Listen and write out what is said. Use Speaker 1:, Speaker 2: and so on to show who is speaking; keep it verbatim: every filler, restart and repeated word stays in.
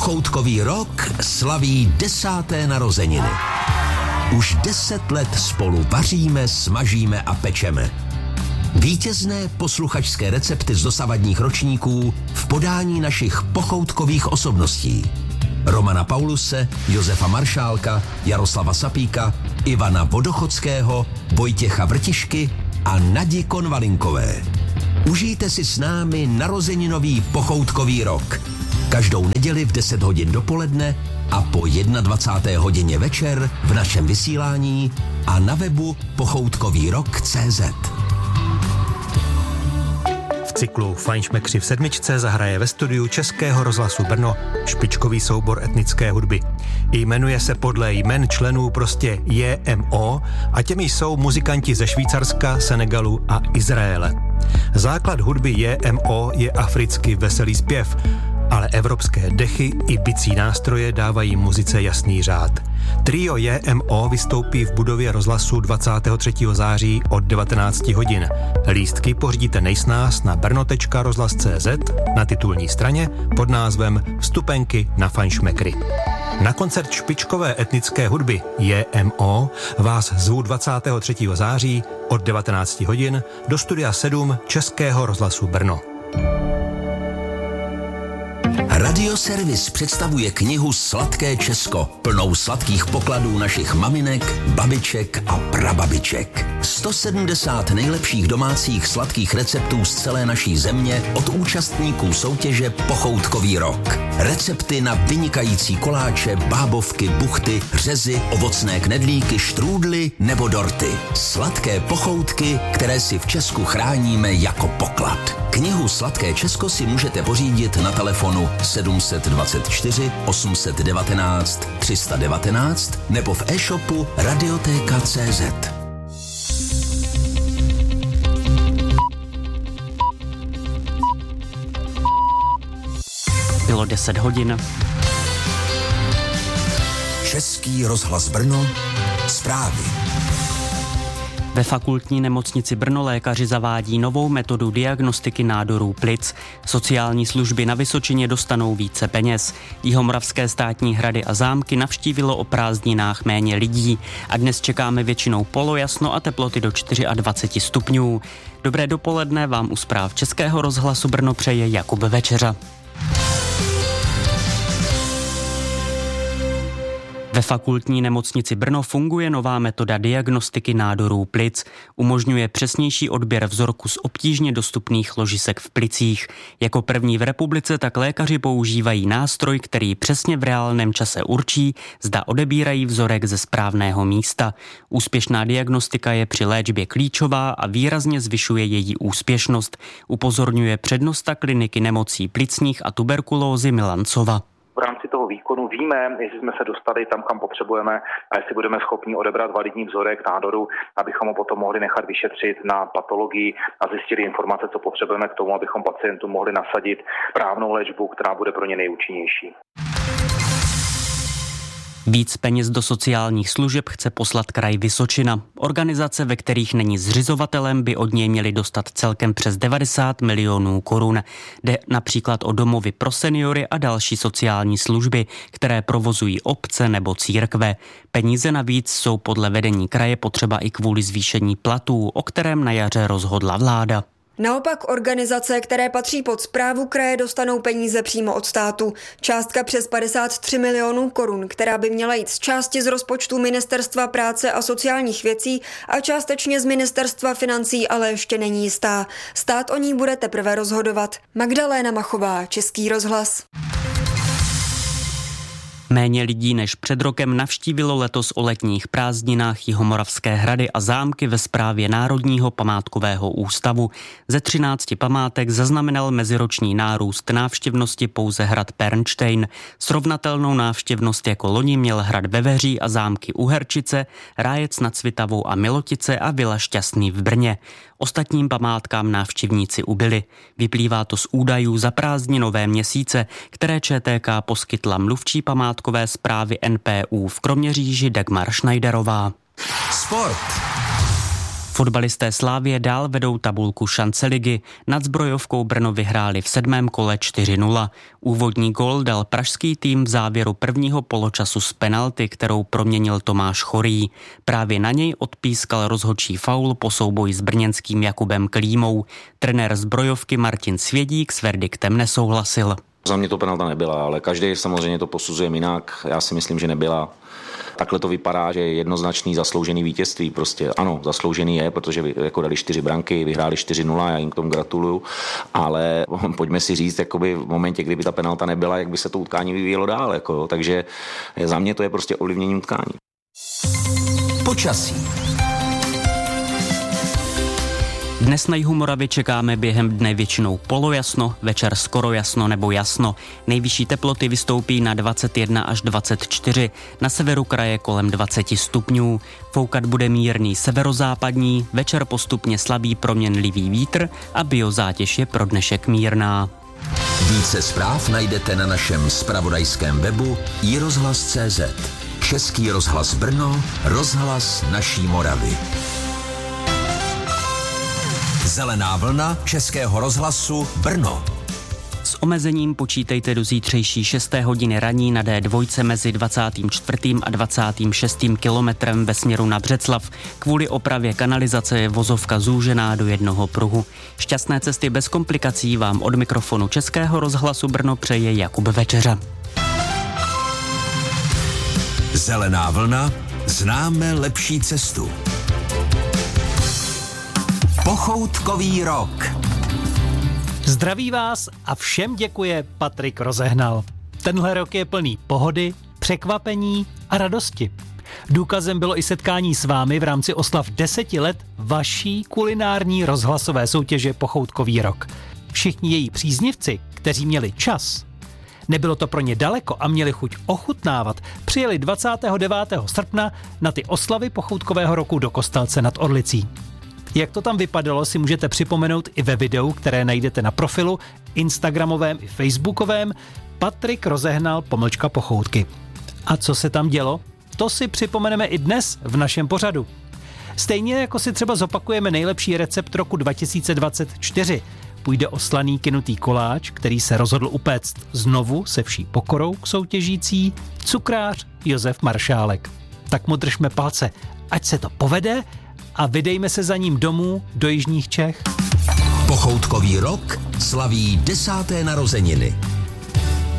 Speaker 1: Pochoutkový rok slaví desáté narozeniny. Už deset let spolu vaříme, smažíme a pečeme. Vítězné posluchačské recepty z dosavadních ročníků v podání našich pochoutkových osobností. Romana Pauluse, Josefa Maršálka, Jaroslava Sapíka, Ivana Vodochodského, Vojtěcha Vrtišky a Nadi Konvalinkové. Užijte si s námi narozeninový pochoutkový rok. Každou neděli v deset hodin dopoledne a po dvacáté první hodině večer v našem vysílání a na webu pochoutkový rok tečka cé zet.
Speaker 2: V cyklu Fajnšmekři v sedmičce zahraje ve studiu Českého rozhlasu Brno špičkový soubor etnické hudby. Jmenuje se podle jmen členů prostě J M O a těmi jsou muzikanti ze Švýcarska, Senegalu a Izraele. Základ hudby J M O je africký veselý zpěv, ale evropské dechy i bicí nástroje dávají muzice jasný řád. Trio J M O vystoupí v budově rozhlasu dvacátého třetího září od devatenáct hodin. Lístky pořídíte nejsnáz na brno tečka rozhlas tečka cé zet na titulní straně pod názvem Vstupenky na Fajnšmekry. Na koncert špičkové etnické hudby J M O vás zvu dvacátého třetího září od devatenáct hodin do studia sedm Českého rozhlasu Brno.
Speaker 1: Radioservis představuje knihu Sladké Česko, plnou sladkých pokladů našich maminek, babiček a prababiček. sto sedmdesát nejlepších domácích sladkých receptů z celé naší země od účastníků soutěže Pochoutkový rok. Recepty na vynikající koláče, bábovky, buchty, řezy, ovocné knedlíky, štrůdly nebo dorty. Sladké pochoutky, které si v Česku chráníme jako poklad. Knihu Sladké Česko si můžete pořídit na telefonu sedm dvacet čtyři osm devatenáct tři sta devatenáct nebo v e-shopu radioteka tečka cé zet.
Speaker 3: Bylo deset hodin.
Speaker 1: Český rozhlas Brno, zprávy.
Speaker 3: Ve fakultní nemocnici Brno lékaři zavádí novou metodu diagnostiky nádorů plic. Sociální služby na Vysočině dostanou více peněz. Jihomoravské státní hrady a zámky navštívilo o prázdninách méně lidí. A dnes čekáme většinou polojasno a teploty do dvacet čtyři stupňů. Dobré dopoledne vám u zpráv Českého rozhlasu Brno přeje Jakub Večeřa. Ve fakultní nemocnici Brno funguje nová metoda diagnostiky nádorů plic. Umožňuje přesnější odběr vzorku z obtížně dostupných ložisek v plicích. Jako první v republice tak lékaři používají nástroj, který přesně v reálném čase určí, zda odebírají vzorek ze správného místa. Úspěšná diagnostika je při léčbě klíčová a výrazně zvyšuje její úspěšnost, upozorňuje přednosta kliniky nemocí plicních a tuberkulózy Milancova.
Speaker 4: V rámci toho výkonu víme, jestli jsme se dostali tam, kam potřebujeme a jestli budeme schopni odebrat validní vzorek nádoru, abychom ho potom mohli nechat vyšetřit na patologii a zjistili informace, co potřebujeme k tomu, abychom pacientům mohli nasadit správnou léčbu, která bude pro ně nejúčinnější.
Speaker 3: Víc peněz do sociálních služeb chce poslat kraj Vysočina. Organizace, ve kterých není zřizovatelem, by od něj měly dostat celkem přes devadesát milionů korun. Jde například o domovy pro seniory a další sociální služby, které provozují obce nebo církve. Peníze navíc jsou podle vedení kraje potřeba i kvůli zvýšení platů, o kterém na jaře rozhodla vláda.
Speaker 5: Naopak organizace, které patří pod správu kraje, dostanou peníze přímo od státu. Částka přes padesát tři milionů korun, která by měla jít z části z rozpočtu Ministerstva práce a sociálních věcí a částečně z Ministerstva financí, ale ještě není jistá. Stát o ní bude teprve rozhodovat. Magdaléna Machová, Český rozhlas.
Speaker 3: Méně lidí než před rokem navštívilo letos o letních prázdninách Jihomoravské hrady a zámky ve správě Národního památkového ústavu. Ze třinácti památek zaznamenal meziroční nárůst návštěvnosti pouze hrad Pernštejn. Srovnatelnou návštěvnost jako loni měl hrad Veveří a zámky Uherčice, Rájec nad Svitavou a Milotice a Vila Šťastný v Brně. Ostatním památkám návštěvníci ubyli. Vyplývá to z údajů za prázdninové měsíce, které Č T K poskytla mluvčí památkové správy N P U v Kroměříži Dagmar Schneiderová.
Speaker 1: Sport.
Speaker 3: Fotbalisté Slávie dál vedou tabulku šance ligy. Nad Zbrojovkou Brno vyhráli v sedmém kole čtyři nula. Úvodní gól dal pražský tým v závěru prvního poločasu z penalty, kterou proměnil Tomáš Chorý. Právě na něj odpískal rozhodčí faul po souboji s brněnským Jakubem Klímou. Trenér Zbrojovky Martin Svědík s verdiktem nesouhlasil.
Speaker 6: Za mě to penalta nebyla, ale každý samozřejmě to posuzuje jinak. Já si myslím, že nebyla. Takhle to vypadá, že je jednoznačný zasloužený vítězství. Prostě ano, zasloužený je, protože jako dali čtyři branky, vyhráli čtyři nula, já jim k tomu gratuluju, ale pojďme si říct, jakoby v momentě, kdyby ta penalta nebyla, jak by se to utkání vyvíjelo dál. Jako, takže za mě to je prostě ovlivnění utkání.
Speaker 1: Počasí.
Speaker 3: Dnes na jihu Moravy čekáme během dne většinou polojasno, večer skoro jasno nebo jasno. Nejvyšší teploty vystoupí na dvacet jedna až dvacet čtyři, na severu kraje kolem dvacet stupňů. Foukat bude mírný severozápadní, večer postupně slabý proměnlivý vítr a biozátěž je pro dnešek mírná.
Speaker 1: Více zpráv najdete na našem zpravodajském webu i rozhlas tečka cé zet. Český rozhlas Brno, rozhlas naší Moravy. Zelená vlna Českého rozhlasu Brno.
Speaker 3: S omezením počítejte do zítřejší šesté hodiny raní na dé dva mezi dvacátým čtvrtým a dvacátým šestým kilometrem ve směru na Břeclav. Kvůli opravě kanalizace je vozovka zúžená do jednoho pruhu. Šťastné cesty bez komplikací vám od mikrofonu Českého rozhlasu Brno přeje Jakub Večeřa.
Speaker 1: Zelená vlna, známe lepší cestu. Pochoutkový rok.
Speaker 2: Zdraví vás a všem děkuje Patrik Rozehnal. Tenhle rok je plný pohody, překvapení a radosti. Důkazem bylo i setkání s vámi v rámci oslav deseti let vaší kulinární rozhlasové soutěže Pochoutkový rok. Všichni její příznivci, kteří měli čas, nebylo to pro ně daleko a měli chuť ochutnávat, přijeli dvacátého devátého srpna na ty oslavy Pochoutkového roku do Kostelce nad Orlicí. Jak to tam vypadalo, si můžete připomenout i ve videu, které najdete na profilu instagramovém i facebookovém Patrik Rozehnal pomlčka pochoutky. A co se tam dělo? To si připomeneme i dnes v našem pořadu. Stejně jako si třeba zopakujeme nejlepší recept roku dva tisíce dvacet čtyři. Půjde o slaný kynutý koláč, který se rozhodl upéct znovu se vší pokorou k soutěžící cukrář Josef Maršálek. Tak mu držme palce, ať se to povede a vydejme se za ním domů do jižních Čech.
Speaker 1: Pochoutkový rok slaví desáté narozeniny.